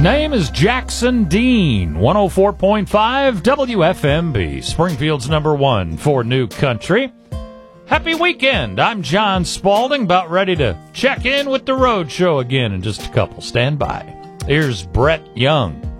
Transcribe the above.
name is Jackson Dean, 104.5 WFMB, Springfield's #1 for New Country. Happy weekend. I'm John Spaulding, about ready to check in with the road show again in just a couple. Stand by. Here's Brett Young.